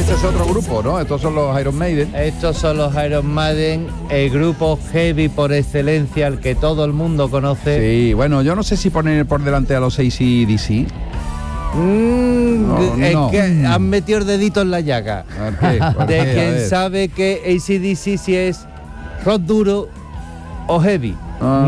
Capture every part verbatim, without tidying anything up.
este es otro grupo, ¿no? Estos son los Iron Maiden. Estos son los Iron Maiden, el grupo heavy por excelencia, el que todo el mundo conoce. Sí, bueno, yo no sé si poner por delante a los A C D C. Mm, No, es no. que han metido el dedito en la llaga. ¿Por qué? ¿Por De qué? A quien ver. sabe que A C D C si es rock duro o heavy. Ah.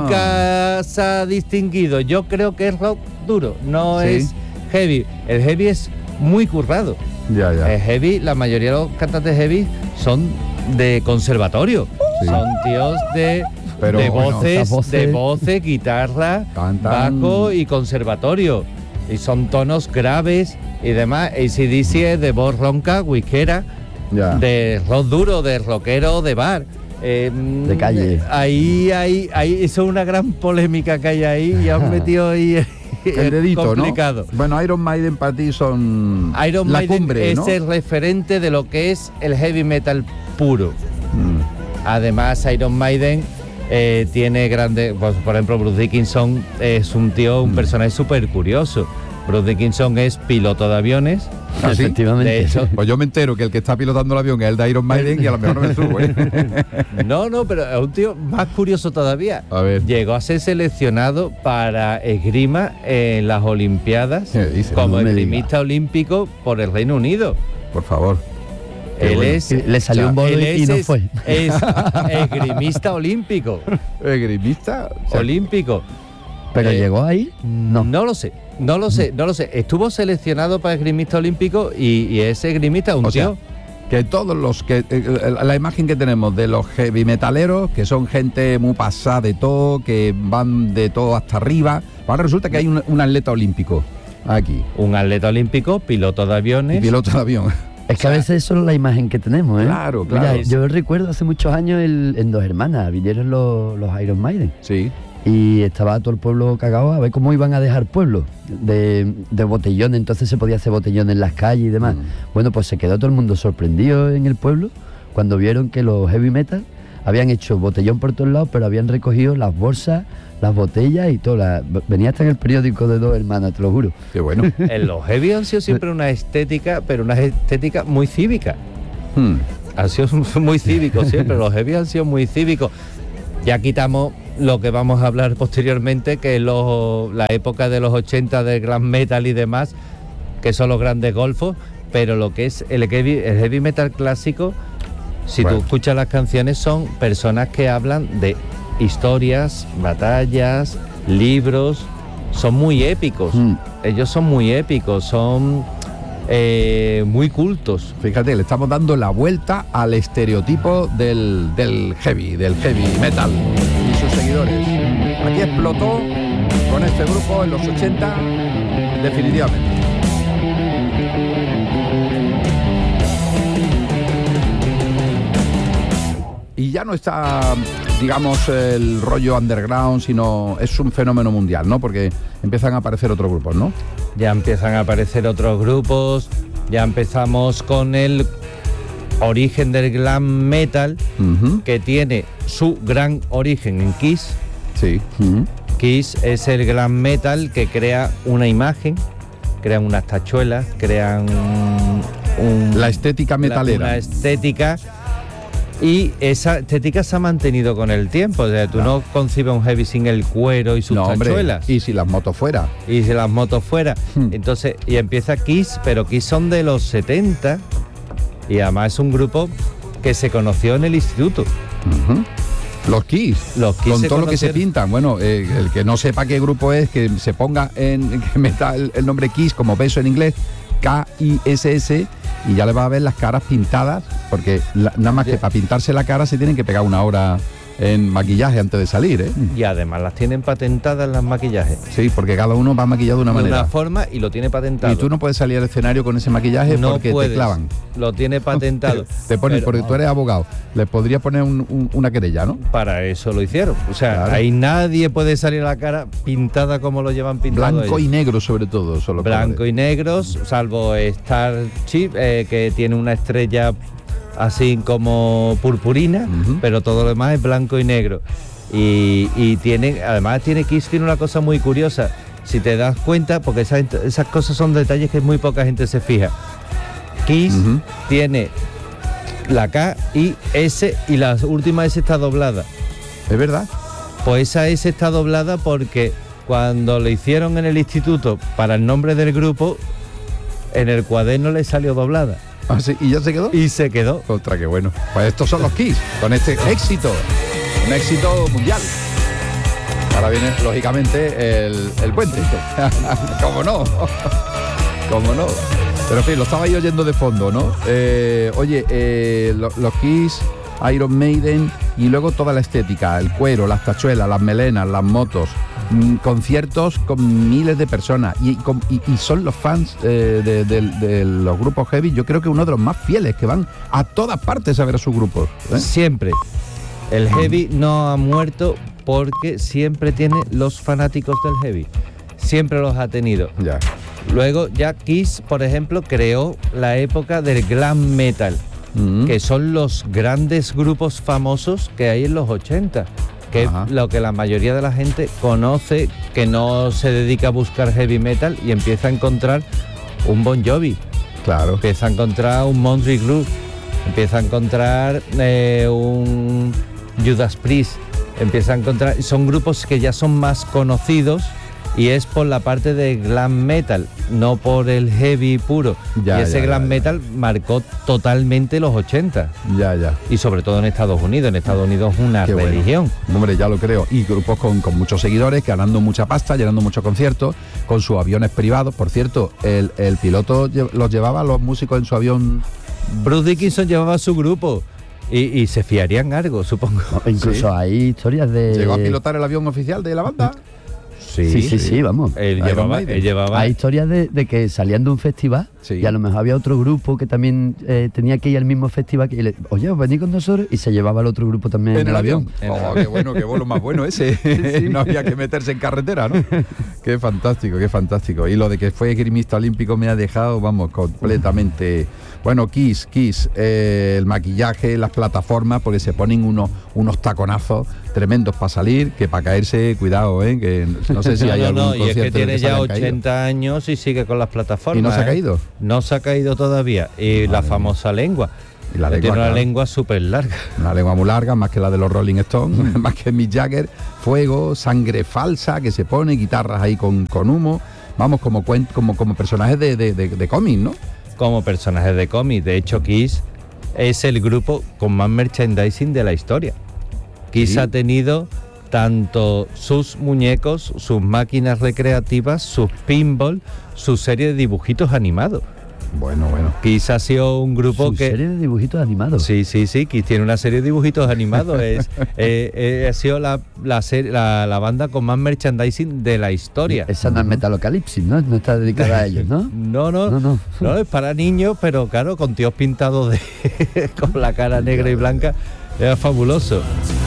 Nunca se ha distinguido. Yo creo que es rock duro, no Sí. es heavy. El heavy es muy currado. Ya, ya. El heavy, la mayoría de los cantantes heavy son de conservatorio. Sí. Son tíos de, Pero de bueno, voces, esas voces- de voces, guitarra, Cantan- bajo y conservatorio. Y son tonos graves y demás. A C D C es de voz ronca, whiskera, Ya. de rock duro, de rockero, de bar. Eh, De calle. Ahí, ahí, ahí, eso es una gran polémica que hay ahí y han metido ahí El dedito, complicado. ¿no? Bueno, Iron Maiden para ti son Iron la Maiden cumbre, es ¿no? el referente de lo que es el heavy metal puro. Mm. Además, Iron Maiden eh, tiene grandes, pues, por ejemplo, Bruce Dickinson es un tío, un Mm. personaje súper curioso. Bruce Dickinson es piloto de aviones. ¿Ah, sí? Efectivamente. De hecho, Pues yo me entero que el que está pilotando el avión es el de Iron Maiden y a lo mejor no me subo, ¿eh? no, no, pero es un tío más curioso todavía. A ver. Llegó a ser seleccionado para esgrima en las Olimpiadas ¿Qué dice? como No me esgrimista olímpico por el Reino Unido. Por favor. Qué Él bueno. es Le salió un bolo él y es, no es- fue. es esgrimista olímpico. ¿Esgrimista? O sea, olímpico. Pero Eh, llegó ahí, no. No lo sé, no lo sé, no lo sé. Estuvo seleccionado para esgrimista olímpico y, y ese esgrimista, un O sea, tío. que todos los que eh, la imagen que tenemos de los heavy metaleros, que son gente muy pasada de todo, que van de todo hasta arriba, ahora resulta que hay un, un atleta olímpico aquí, Un atleta olímpico, piloto de y aviones. piloto de avión. Es que a veces eso es la imagen que tenemos, ¿eh? Claro, claro. Mira, yo recuerdo hace muchos años el- en Dos Hermanas, vinieron los, los Iron Maiden. Sí. Y estaba todo el pueblo cagado a ver cómo iban a dejar pueblo de, de botellones, entonces se podía hacer botellones en las calles y demás. Mm. Bueno, pues se quedó todo el mundo sorprendido en el pueblo cuando vieron que los heavy metal habían hecho botellón por todos lados, pero habían recogido las bolsas, las botellas y todo. La- venía hasta en el periódico de Dos Hermanas, te lo juro. Qué bueno. En los heavy han sido siempre una estética, pero una estética muy cívica. Hmm. Han sido muy cívicos siempre, los heavy han sido muy cívicos. Ya quitamos lo que vamos a hablar posteriormente, que es los- la época de los ochenta del glam metal y demás, que son los grandes golfos, pero lo que es el heavy, el heavy metal clásico, si Bueno. tú escuchas las canciones, son personas que hablan de historias, batallas, libros, son muy épicos. Hmm. Ellos son muy épicos, son eh, muy cultos. Fíjate, le estamos dando la vuelta al estereotipo del, del heavy, del heavy metal y sus seguidores. Aquí explotó con este grupo en los ochenta, definitivamente. Y ya no está, digamos, el rollo underground, sino es un fenómeno mundial, ¿no? Porque empiezan a aparecer otros grupos, ¿no? Ya empiezan a aparecer otros grupos, ya empezamos con el origen del glam metal, Ujú. que tiene su gran origen en Kiss. Sí. Mm. Kiss es el glam metal que crea una imagen, crean unas tachuelas, crean un, La estética metalera. Una estética, y esa estética se ha mantenido con el tiempo. O sea, tú no concibes un heavy sin el cuero y sus No, hombre, tachuelas. y si las motos fuera. Y si las motos fuera. Hmm. Entonces, y empieza Kiss, pero Kiss son de los setenta y además es un grupo que se conoció en el instituto. Ujú. Los Kiss, Los Kiss con se todo lo que se conocieron. pintan. Bueno, eh, el que no sepa qué grupo es, que se ponga en, que meta el, el nombre Kiss como beso en inglés, K I S S, y ya le va a ver las caras pintadas, porque la- nada más que para pintarse la cara se tienen que pegar una hora en maquillaje antes de salir, ¿eh? Y además las tienen patentadas las maquillajes. Sí, porque cada uno va maquillado de una de manera. una forma y lo tiene patentado. Y tú no puedes salir al escenario con ese maquillaje No porque puedes, te clavan. Lo tiene patentado. Te ponen, Pero porque tú eres abogado, le podría poner un- un- una querella, ¿no? para eso lo hicieron. O sea, Claro. ahí nadie puede salir a la cara pintada como lo llevan pintado Blanco y ellos. negro sobre todo. Son los Blanco colores. y negros, salvo Starship, eh, que tiene una estrella así como purpurina, Ujú. pero todo lo demás es blanco y negro. Y, y tiene, además tiene Kiss tiene una cosa muy curiosa, si te das cuenta, porque esas, esas cosas son detalles que muy poca gente se fija. Kiss Ujú. tiene la K y S y la última S está doblada. ¿Es verdad? Pues esa S está doblada porque cuando lo hicieron en el instituto para el nombre del grupo, en el cuaderno le salió doblada. Ah, sí, ¿y ya se quedó? Y se quedó. Otra, qué bueno. Pues estos son los Kiss, con este éxito, un éxito mundial. Ahora viene, lógicamente, el, el puente. ¿Cómo no? ¿Cómo no? Pero en fin, lo estaba yo oyendo de fondo, ¿no? Eh, oye, eh, lo- los Kiss, Iron Maiden y luego toda la estética, el cuero, las tachuelas, las melenas, las motos, mm, conciertos con miles de personas y, con- y- y son los fans eh, de, de- de los grupos heavy, yo creo que uno de los más fieles, que van a todas partes a ver a sus grupos. ¿eh? Siempre. El heavy no ha muerto porque siempre tiene los fanáticos del heavy. Siempre los ha tenido. Ya. Luego ya Kiss, por ejemplo, creó la época del glam metal, Mm. que son los grandes grupos famosos que hay en los ochenta, que Ajá. es lo que la mayoría de la gente conoce, que no se dedica a buscar heavy metal y empieza a encontrar un Bon Jovi, Claro. empieza a encontrar un Motley Crue, empieza a encontrar eh, un Judas Priest, empieza a encontrar... Son grupos que ya son más conocidos y es por la parte de glam metal, no por el heavy puro. Ya, y ese ya, glam ya, ya. metal marcó totalmente los ochenta. Ya, ya. Y sobre todo en Estados Unidos. En Estados Unidos es una Qué bueno. religión. Hombre, ya lo creo. Y grupos con, con muchos seguidores, ganando mucha pasta, llenando muchos conciertos, con sus aviones privados. Por cierto, el, el piloto lle- los llevaba a los músicos en su avión. Bruce Dickinson llevaba su grupo y, y se fiarían algo, supongo. No, incluso Sí. hay historias de... Llegó a pilotar el avión oficial de la banda. Sí, sí, sí, vamos. Él Iron llevaba, Maiden. él llevaba Hay historias de, de que salían de un festival Sí. y a lo mejor había otro grupo que también eh, tenía que ir al mismo festival que le, oye, venid con nosotros y se llevaba al otro grupo también en, el avión. En el Oh, avión. qué bueno, qué vuelo más bueno ese. No había que meterse en carretera, ¿no? Qué fantástico, qué fantástico. Y lo de que fue esgrimista olímpico me ha dejado, vamos, completamente... Bueno, Kiss, Kiss, eh, el maquillaje, las plataformas, porque se ponen unos, unos taconazos tremendos para salir, que para caerse, cuidado, ¿eh? Que no sé si hay no, algún no, y es concierto que en el tiene se ya hayan caído. ochenta años y sigue con las plataformas. ¿Y no se ha ¿eh? caído? No se ha caído todavía. Y la famosa lengua. Y la Que lengua, tiene una claro. lengua súper larga. Una lengua muy larga, más que la de los Rolling Stones, más que Mick Jagger, fuego, sangre falsa que se pone, guitarras ahí con, con humo, vamos, como, cuen- como, como personajes de, de, de, de cómic, ¿no? Como personajes de cómic. De hecho, Kiss es el grupo con más merchandising de la historia. Kiss Sí. ha tenido tanto sus muñecos, sus máquinas recreativas, sus pinball, su serie de dibujitos animados. Bueno, bueno. Kiss ha sido un grupo Su que... serie de dibujitos animados. Sí, sí, sí, Kiss tiene una serie de dibujitos animados. Es, eh, eh, ha sido la, la, ser- la, la banda con más merchandising de la historia. Esa no es Metalocalipsis, ¿no? No está dedicada a ellos, ¿no? No, no, No, no, no. es para niños, pero claro, con tíos pintados de con la cara negra y blanca, era fabuloso.